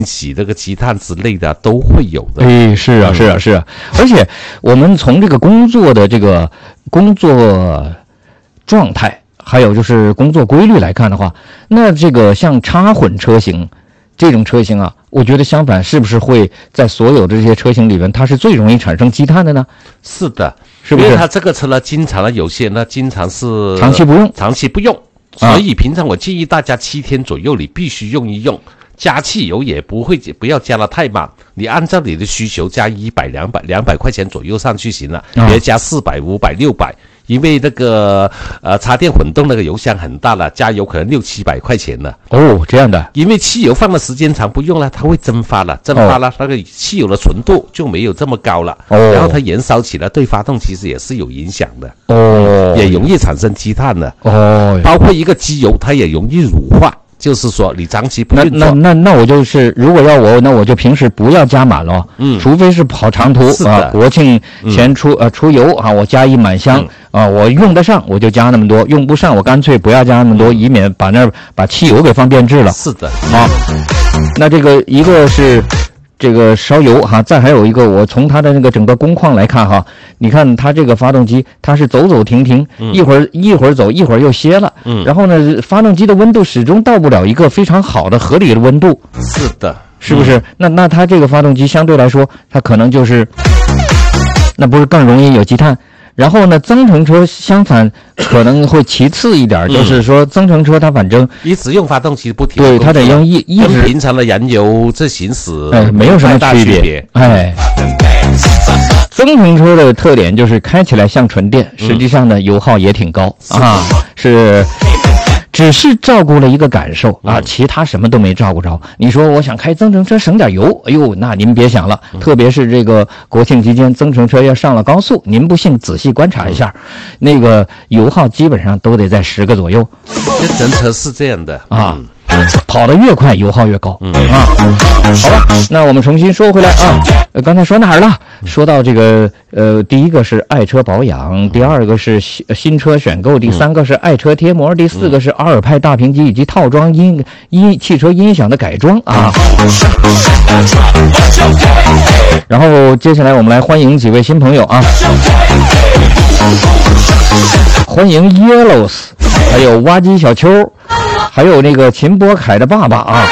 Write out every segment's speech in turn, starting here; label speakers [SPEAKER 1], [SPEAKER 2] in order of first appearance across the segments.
[SPEAKER 1] 洗这个积碳之类的都会有的。
[SPEAKER 2] 哎，是啊，是啊，是啊。而且我们从这个工作的这个工作状态，还有就是工作规律来看的话，那这个像插混车型这种车型啊，我觉得相反是不是会在所有的这些车型里面，它是最容易产生积碳的呢？
[SPEAKER 1] 是的，
[SPEAKER 2] 是不是？
[SPEAKER 1] 因为它这个车呢，经常呢有些呢经常是
[SPEAKER 2] 长期不用，
[SPEAKER 1] 所以平常我建议大家7天左右你必须用一用。加汽油也不要加得太满，你按照你的需求加100、200块钱左右上去行了，别加400、500、600，因为那个插电混动那个油箱很大了，加油可能600、700块钱了。
[SPEAKER 2] 哦，这样的。
[SPEAKER 1] 因为汽油放的时间长不用了，它会蒸发了，那个汽油的纯度就没有这么高了。然后它燃烧起来对发动其实也是有影响的。也容易产生积碳的。包括一个机油它也容易乳化。就是说，你长期不运作，
[SPEAKER 2] 那我就是，如果要我，那我就平时不要加满了，除非是跑长途啊，国庆前出游啊，我加一满箱啊，我用得上我就加那么多，用不上我干脆不要加那么多，以免把汽油给放变质了。
[SPEAKER 1] 是的
[SPEAKER 2] 啊，那这个一个是这个烧油哈，再还有一个，我从它的那个整个工况来看哈，你看它这个发动机它是走走停停，一会儿走一会儿又歇了，然后呢，发动机的温度始终到不了一个非常好的合理的温度。
[SPEAKER 1] 是的，
[SPEAKER 2] 是不是？那它这个发动机相对来说，它可能就是那不是更容易有积碳？然后呢，增程车相反可能会其次一点，就是说增程车它反正
[SPEAKER 1] 一直用发动机不停，
[SPEAKER 2] 对，它得用一直
[SPEAKER 1] 跟平常的燃油这行驶
[SPEAKER 2] 没有什么区别。增程车的特点就是开起来像纯电，实际上呢油耗也挺高啊，只是照顾了一个感受啊，其他什么都没照顾着。你说我想开增程车省点油，哎呦，那您别想了。特别是这个国庆期间，增程车要上了高速，您不信仔细观察一下，那个油耗基本上都得在10个左右。
[SPEAKER 1] 这真车是这样的啊。
[SPEAKER 2] 跑得越快油耗越高好了，那我们重新说回来啊，刚才说哪儿了？说到这个第一个是爱车保养，第二个是新车选购，第三个是爱车贴膜，第四个是阿尔派大屏机以及套装汽车音响的改装啊。然后接下来我们来欢迎几位新朋友啊，欢迎 Yellows， 还有挖机小秋，还有那个秦波凯的爸爸啊。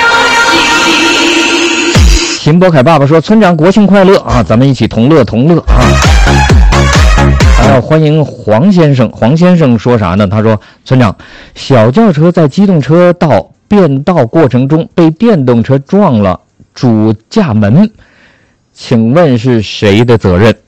[SPEAKER 2] 秦波凯爸爸说：“村长国庆快乐啊，咱们一起同乐啊。”还有欢迎黄先生，黄先生说啥呢？他说：“村长，小轿车在机动车道变道过程中被电动车撞了主驾门，请问是谁的责任？”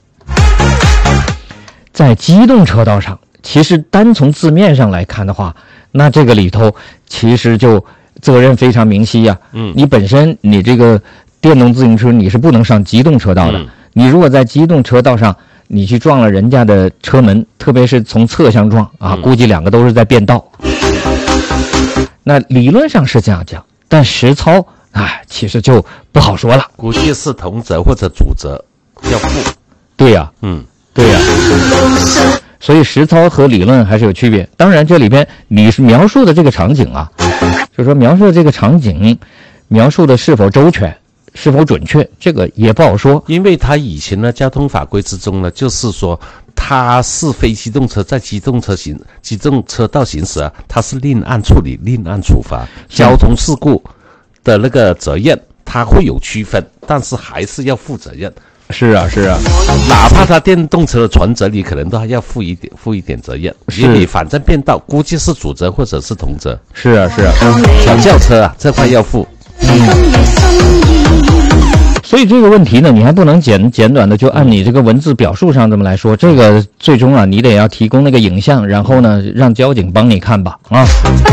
[SPEAKER 2] 在机动车道上，其实单从字面上来看的话，那这个里头其实就责任非常明晰呀。你本身你这个电动自行车你是不能上机动车道的，你如果在机动车道上你去撞了人家的车门，特别是从侧向撞啊，估计两个都是在变道。那理论上是这样讲，但实操其实就不好说了。
[SPEAKER 1] 估计是同责或者主责要负。
[SPEAKER 2] 对呀，对呀。所以实操和理论还是有区别。当然这里边你是描述的这个场景啊，就是说描述的这个场景描述的是否周全是否准确，这个也不好说。
[SPEAKER 1] 因为他以前的交通法规之中呢，就是说他是非机动车在机动车道行驶啊，他是另案处理另案处罚。交通事故的那个责任他会有区分，但是还是要负责任。
[SPEAKER 2] 是啊，
[SPEAKER 1] 哪怕他电动车的全责，你可能都还要负一点责任。因为你反正变道，估计是主责或者是同责。
[SPEAKER 2] 是啊，
[SPEAKER 1] 小轿车啊，这块要负。
[SPEAKER 2] 所以这个问题呢，你还不能简短的就按你这个文字表述上这么来说，这个最终啊，你得要提供那个影像，然后呢，让交警帮你看吧啊。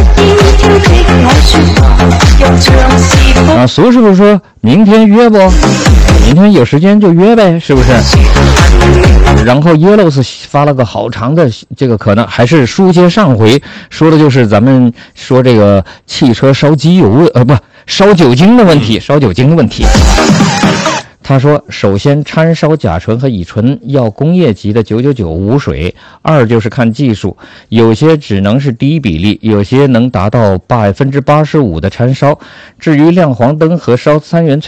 [SPEAKER 2] 苏师傅说明天约不？明天有时间就约呗，是不是？然后 Yellows 发了个好长的这个，可能还是书接上回说的就是咱们说这个汽车烧机油烧酒精的问题， 他说，首先掺烧甲醇和乙醇要工业级的999无水，二就是看技术，有些只能是低比例，有些能达到85%的掺烧。至于亮黄灯和烧3元